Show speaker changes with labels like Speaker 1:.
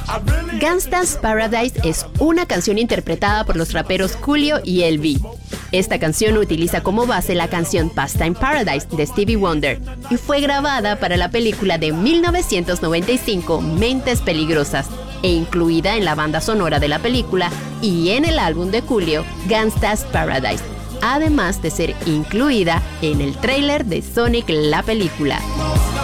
Speaker 1: Gangsta's Paradise es una canción interpretada por los raperos Coolio y LB. Esta canción utiliza como base la canción Pastime Paradise de Stevie Wonder y fue grabada para la película de 1995 Mentes Peligrosas e incluida en la banda sonora de la película y en el álbum de Coolio Gangsta's Paradise, además de ser incluida en el tráiler de Sonic la película.